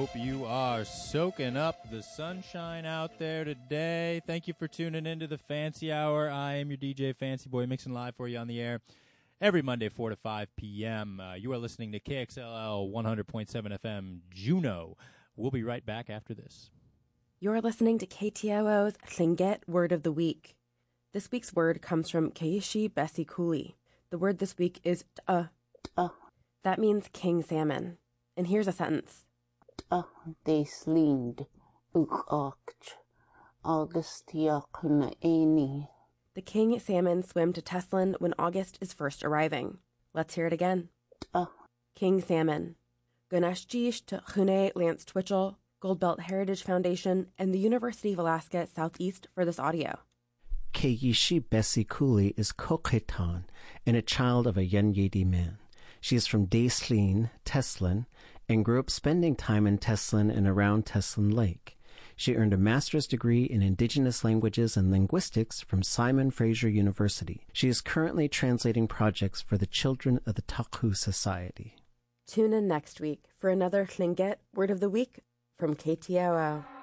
hope you are soaking up the sunshine out there today. Thank you for tuning into the Fancy Hour. I am your DJ Fancy Boy, mixing live for you on the air every Monday, 4 to 5 p.m. You are listening to KXLL 100.7 FM Juneau. We'll be right back after this. You're listening to KTOO's Tlingit Word of the Week. This week's word comes from Keishi Bessie Cooley. The word this week is t'ah. That means king salmon. And here's a sentence. They slinged uch Augustia Eni. The king salmon swim to Teslin when August is first arriving. Let's hear it again. King salmon. Ganeshjish to Chune Lance Twitchell, Goldbelt Heritage Foundation, and the University of Alaska Southeast for this audio. Keishi Bessie Cooley is Kokhetan and a child of a Yenyedi man. She is from Daislin, Teslin, and grew up spending time in Teslin and around Teslin Lake. She earned a master's degree in Indigenous Languages and Linguistics from Simon Fraser University. She is currently translating projects for the children of the Taku Society. Tune in next week for another Tlingit Word of the Week from KTOO.